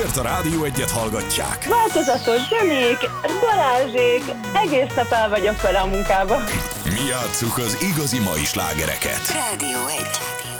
miért a Rádió Egyet hallgatják? Változatos zenék, Balázsék, egész nap el vagyok vele a munkába. Mi játsszuk az igazi mai slágereket. Rádió 1.